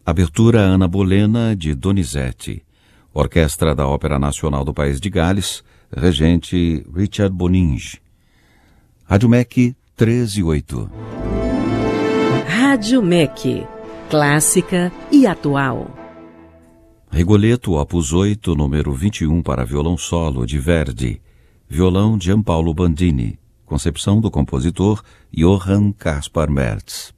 Abertura Ana Bolena, de Donizetti. Orquestra da Ópera Nacional do País de Gales, regente Richard Boninge. Rádio MEC 13/8. Rádio MEC, clássica e atual. Rigoletto, opus 8, número 21 para violão solo, de Verdi. Violão Gianpaolo Bandini. Concepção do compositor Johann Caspar Merz.